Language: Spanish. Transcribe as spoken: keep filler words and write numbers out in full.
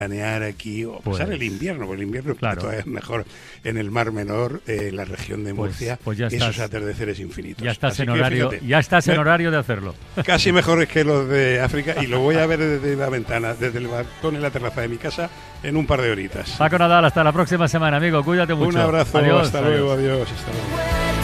planear aquí o Pues, pasar el invierno, porque el invierno claro. todavía es mejor en el Mar Menor, eh, en la región de Pues- Murcia, pues ya esos estás- atardeceres infinitos. Ya estás Así en que, horario, fíjate, ya estás en me- horario de hacerlo. casi mejores que los de África, y lo voy a ver desde la ventana, desde el balcón en la terraza de mi casa en un par de horitas. Paco Nadal, hasta la próxima semana, amigo. Cuídate mucho. Un abrazo, Adiós, hasta adiós. luego, adiós, hasta luego.